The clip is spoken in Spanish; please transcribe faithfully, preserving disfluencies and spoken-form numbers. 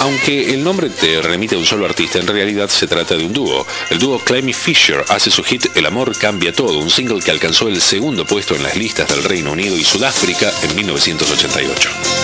Aunque el nombre te remite a un solo artista, en realidad se trata de un dúo. El dúo Clemmy Fisher hace su hit El amor cambia todo, un single que alcanzó el segundo puesto en las listas del Reino Unido y Sudáfrica en mil novecientos ochenta y ocho.